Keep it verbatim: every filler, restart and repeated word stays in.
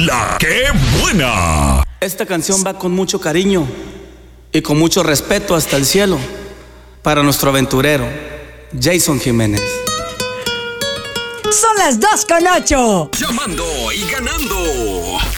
La que buena. Esta canción va con mucho cariño y con mucho respeto hasta el cielo para nuestro aventurero, Jason Jiménez. Son las dos con ocho. Llamando y ganando.